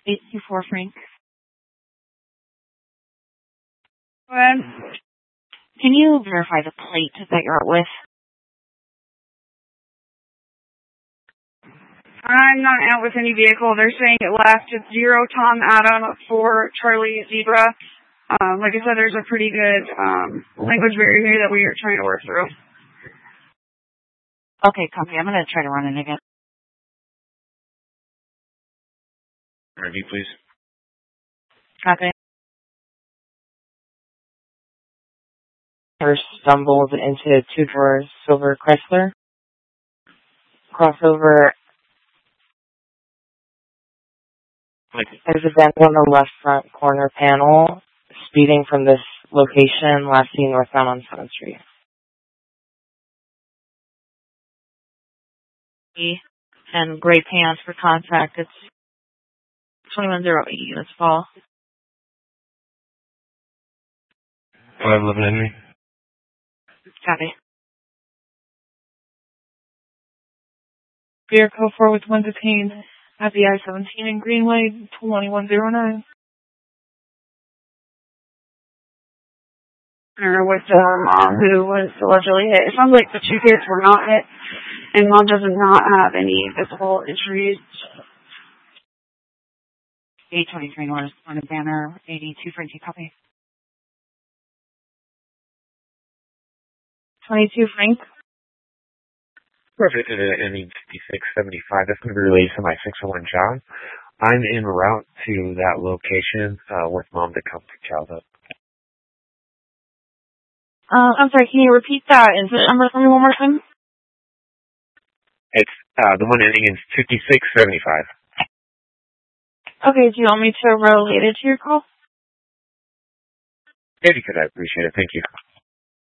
824 Frank. Go ahead. Can you verify the plate that you're out with? I'm not out with any vehicle. They're saying it left. It's 0 Tom Adam 4 Charlie Zebra. Like I said, there's a pretty good language barrier here that we are trying to work through. Okay, copy. I'm going to try to run it again. RV, please. Copy. First stumbled into 2-door silver Chrysler. Crossover. There's a dent on the left front corner panel. Speeding from this location, last seen northbound on 7th Street. And gray pants for contact. It's 2108 units fall. 511 Henry. Copy. Vehicle 4 with one detained at the I-17 in Greenway, 2109. Or with mom who was allegedly hit. It sounds like the 2 kids were not hit, and mom does not have any visible injuries. 823 North, on a banner, 82 Frankie, copy. 22 Frank. Perfect. Ending 5675. That's going to be relayed to my 601 John. I'm en route to that location with mom to come pick child up. I'm sorry, can you repeat that incident number for me one more time? It's the one ending in 5675. Okay, do you want me to relate it to your call? If you could, I appreciate it. Thank you.